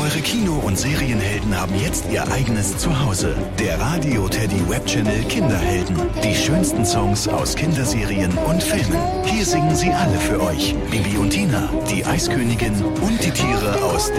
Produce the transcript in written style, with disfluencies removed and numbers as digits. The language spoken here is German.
Eure Kino- und Serienhelden haben jetzt ihr eigenes Zuhause. Der Radio Teddy Webchannel Kinderhelden. Die schönsten Songs aus Kinderserien und Filmen. Hier singen sie alle für euch. Bibi und Tina, die Eiskönigin und die Tiere aus